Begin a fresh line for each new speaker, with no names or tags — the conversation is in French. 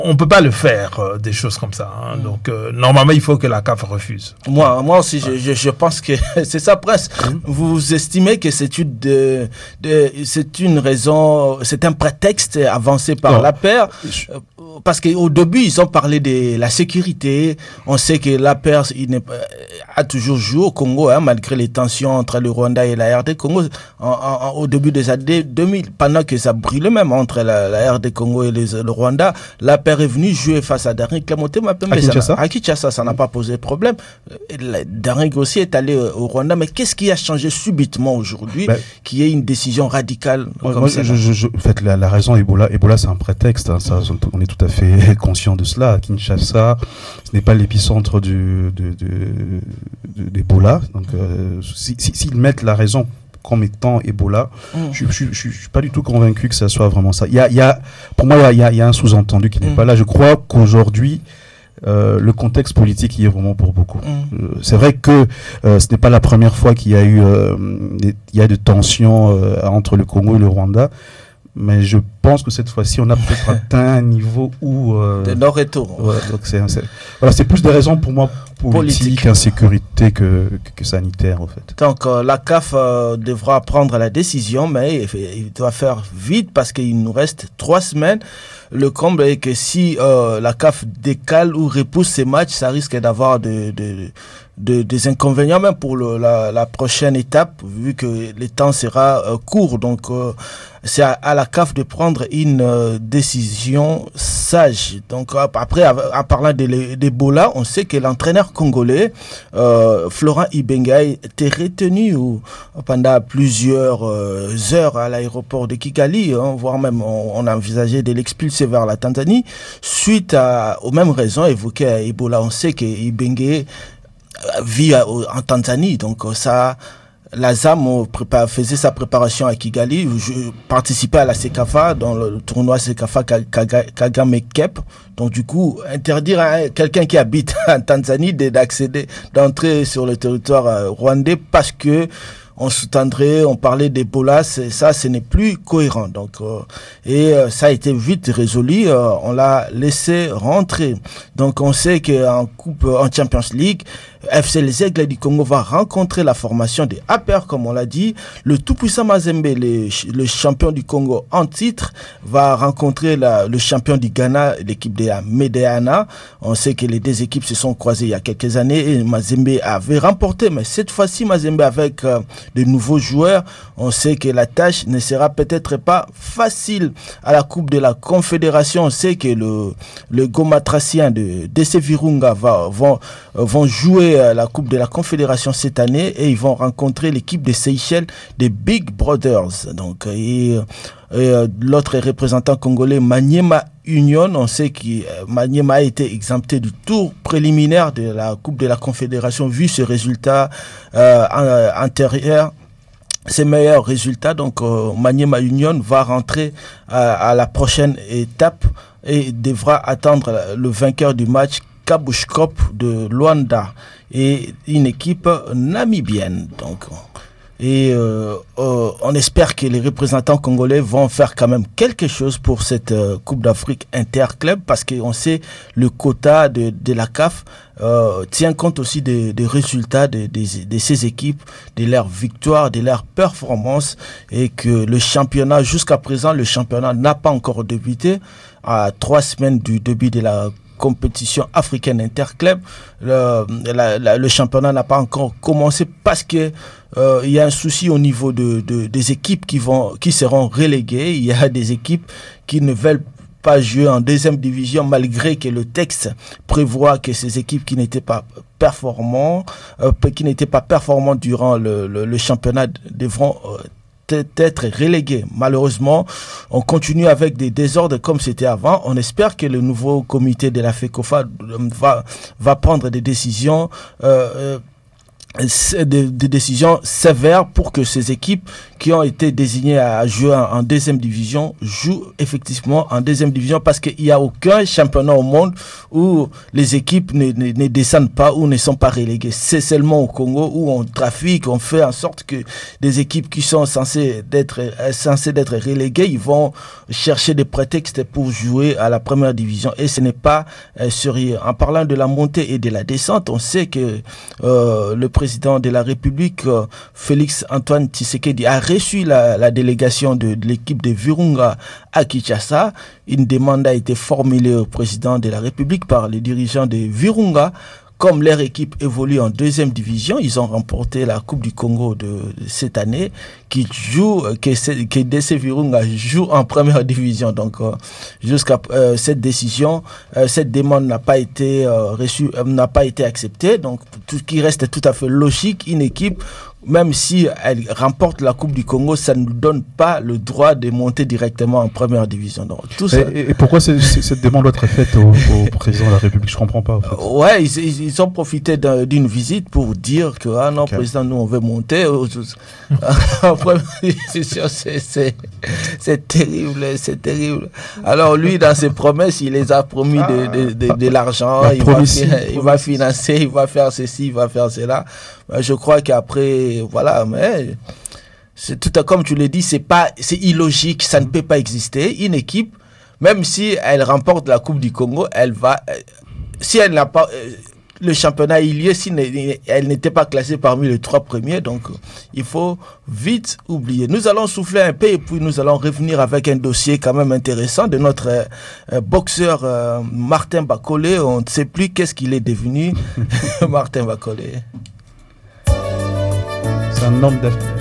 on peut pas le faire, des choses comme ça. Hein. Donc, normalement, il faut que la CAF refuse.
Moi aussi, je pense que c'est ça, Prince. Vous estimez que c'est une raison, c'est un prétexte avancé par l'APR, parce qu'au début, ils ont parlé de la sécurité. On sait que l'APR a toujours joué au Congo, hein, malgré les tensions entre le Rwanda et la RD Congo, au début des années 2000, pendant que ça brûlait même entre la RD Congo et le Rwanda. L'APR est venu jouer face à Daring Klemote Mapembe. À Kinshasa, ça n'a pas posé problème. Daring aussi est allé au Rwanda. Mais qu'est-ce qui a changé subitement aujourd'hui, qu'il y ait une décision radicale comme ça?
En fait, la raison Ebola, c'est un prétexte. Hein, ça, on est tout à fait conscient de cela. À Kinshasa, ce n'est pas l'épicentre d'Ebola. Donc, s'ils mettent la raison comme étant Ebola, je suis pas du tout convaincu que ça soit vraiment ça. Pour moi, il y a un sous-entendu qui n'est pas là. Je crois qu'aujourd'hui, le contexte politique y est vraiment pour beaucoup. C'est vrai que ce n'est pas la première fois qu'il y a eu de tensions entre le Congo et le Rwanda, mais je pense que cette fois-ci, on a peut-être atteint un niveau où...
de non-retour.
Donc c'est plus des raisons pour moi politiques, insécurité que sanitaire, en fait.
Donc la CAF devra prendre la décision, mais il doit faire vite parce qu'il nous reste 3 semaines. Le comble est que si la CAF décale ou repousse ces matchs, ça risque d'avoir des inconvénients même pour la prochaine étape, vu que le temps sera court. Donc c'est à la CAF de prendre une décision sage. Donc après, en parlant d'Ebola, on sait que l'entraîneur congolais Florent Ibenga était retenu pendant plusieurs heures à l'aéroport de Kigali, hein, voire même on a envisagé de l'expulser vers la Tanzanie suite aux mêmes raisons évoquées à Ebola. On sait que Ibenga vit en Tanzanie, donc ça, la ZAM faisait sa préparation à Kigali. Je participais à la CECAFA, dans le tournoi CECAFA Kagame Cup. Donc du coup, interdire à quelqu'un qui habite en Tanzanie d'entrer sur le territoire rwandais parce que on parlait d'Ebola, ce n'est plus cohérent. Donc, ça a été vite résolu, on l'a laissé rentrer. Donc on sait qu'en Champions League, FC Les Aigles du Congo va rencontrer la formation des APR, comme on l'a dit. Le tout-puissant Mazembe, le champion du Congo en titre, va rencontrer le champion du Ghana, l'équipe de la Médéana. On sait que les deux équipes se sont croisées il y a quelques années et Mazembe avait remporté. Mais cette fois-ci, Mazembe avec de nouveaux joueurs, on sait que la tâche ne sera peut-être pas facile. À la Coupe de la Confédération, on sait que le Gomatracien de DC Virunga vont jouer la Coupe de la Confédération cette année et ils vont rencontrer l'équipe des Seychelles des Big Brothers. Donc, l'autre représentant congolais, Maniema Union, on sait que Maniema a été exempté du tour préliminaire de la Coupe de la Confédération vu ce résultat antérieur. Ses meilleurs résultats, donc Maniema Union va rentrer à la prochaine étape et devra attendre le vainqueur du match Kabushkop de Luanda et une équipe namibienne. Donc, on espère que les représentants congolais vont faire quand même quelque chose pour cette Coupe d'Afrique interclub parce qu'on sait le quota de la CAF tient compte aussi des résultats de ces équipes, de leurs victoires, de leurs performances et que le championnat, jusqu'à présent, le championnat n'a pas encore débuté à 3 semaines du début de la compétition africaine interclub. Le championnat n'a pas encore commencé parce que il y a un souci au niveau des équipes qui seront reléguées. Il y a des équipes qui ne veulent pas jouer en deuxième division malgré que le texte prévoit que ces équipes qui n'étaient pas performantes durant le championnat devront être relégués. Malheureusement, on continue avec des désordres comme c'était avant. On espère que le nouveau comité de la FECOFA va prendre des décisions des décisions sévères pour que ces équipes qui ont été désignées à jouer en deuxième division jouent effectivement en deuxième division, parce qu'il n'y a aucun championnat au monde où les équipes ne descendent pas ou ne sont pas reléguées. C'est seulement au Congo où on trafique, on fait en sorte que des équipes qui sont censées d'être reléguées, ils vont chercher des prétextes pour jouer à la première division, et ce n'est pas sérieux. En parlant de la montée et de la descente, on sait que le président de la République, Félix Antoine Tshisekedi, a reçu la délégation de l'équipe de Virunga à Kinshasa. Une demande a été formulée au président de la République par les dirigeants de Virunga. Comme leur équipe évolue en deuxième division, ils ont remporté la Coupe du Congo de cette année, que DC Virunga joue en première division. Donc, jusqu'à cette décision, cette demande n'a pas été reçue, n'a pas été acceptée. Donc, tout ce qui reste tout à fait logique, une équipe, même si elle remporte la Coupe du Congo, ça ne nous donne pas le droit de monter directement en première division. Donc, tout ça...
et pourquoi cette demande doit être faite au président de la République? Je comprends pas. En fait.
Ouais, ils ont profité d'une visite pour dire que okay. Président, nous on veut monter en première division. C'est terrible, c'est terrible. Alors lui, dans ses promesses, il les a promis de l'argent. Il va financer, il va faire ceci, il va faire cela. Je crois qu'après, voilà, mais c'est tout comme tu l'as dit, c'est illogique, ça ne peut pas exister. Une équipe, même si elle remporte la Coupe du Congo, si elle n'a pas le championnat lié, si elle n'était pas classée parmi les 3 premiers, donc il faut vite oublier. Nous allons souffler un peu et puis nous allons revenir avec un dossier quand même intéressant de notre boxeur Martin Bakolé. On ne sait plus qu'est-ce qu'il est devenu, Martin Bakolé.
C'est un homme d'affaires.